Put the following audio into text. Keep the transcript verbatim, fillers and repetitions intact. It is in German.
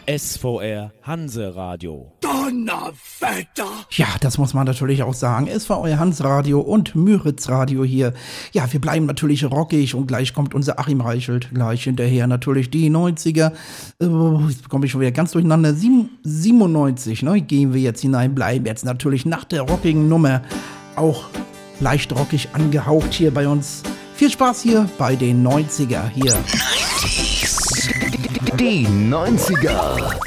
S V R Hanseradio. Donnerwetter! Ja, das muss man natürlich auch sagen. Es war euer Hansradio und Müritz Radio hier. Ja, wir bleiben natürlich rockig und gleich kommt unser Achim Reichelt. Gleich hinterher natürlich die neunziger. Äh, jetzt komme ich schon wieder ganz durcheinander. Sieben, siebenundneunzig, ne? Gehen wir jetzt hinein, bleiben jetzt natürlich nach der rockigen Nummer auch leicht rockig angehaucht hier bei uns. Viel Spaß hier bei den neunziger hier. Die neunziger.